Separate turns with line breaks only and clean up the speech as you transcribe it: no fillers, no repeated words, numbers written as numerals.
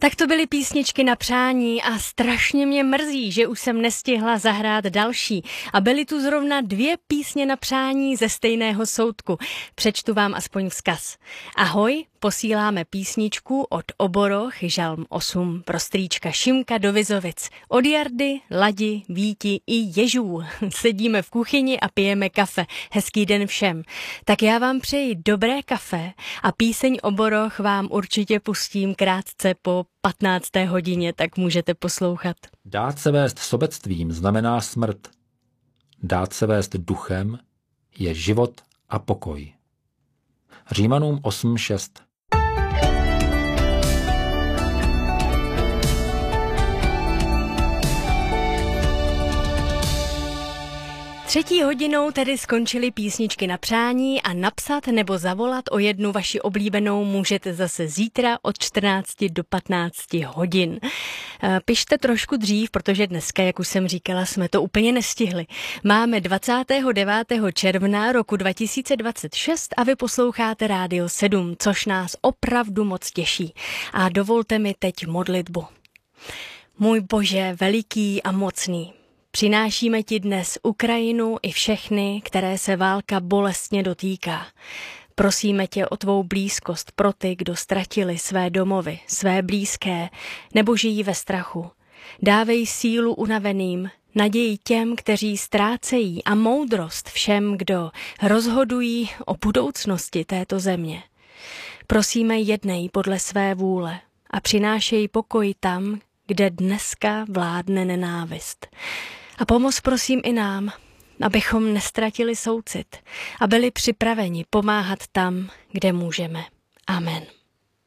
Tak to byly písničky na přání a strašně mě mrzí, že už jsem nestihla zahrát další. A byly tu zrovna 2 písně na přání ze stejného soudku. Přečtu vám aspoň vzkaz. Ahoj, posíláme písničku od Oboroch, žalm 8, pro strýčka Šimka do Vizovic. Od Jardy, Ladi, Víti i Ježů. Sedíme v kuchyni a pijeme kafe. Hezký den všem. Tak já vám přeji dobré kafe a píseň Oboroch vám určitě pustím krátce po 15. hodině, tak můžete poslouchat.
Dát se vést sobectvím znamená smrt. Dát se vést duchem je život a pokoj. Římanům 8:6.
Třetí hodinou tedy skončily písničky na přání a napsat nebo zavolat o jednu vaši oblíbenou můžete zase zítra od 14 do 15 hodin. Pište trošku dřív, protože dneska, jak už jsem říkala, jsme to úplně nestihli. Máme 29. června roku 2026 a vy posloucháte Rádio 7, což nás opravdu moc těší. A dovolte mi teď modlitbu. Můj Bože, veliký a mocný, přinášíme ti dnes Ukrajinu i všechny, které se válka bolestně dotýká. Prosíme tě o tvou blízkost pro ty, kdo ztratili své domovy, své blízké, nebo žijí ve strachu. Dávej sílu unaveným, naději těm, kteří ztrácejí a moudrost všem, kdo rozhodují o budoucnosti této země. Prosíme, jednej podle své vůle a přinášej pokoj tam, kde dneska vládne nenávist. A pomoz prosím i nám, abychom nestratili soucit a byli připraveni pomáhat tam, kde můžeme. Amen.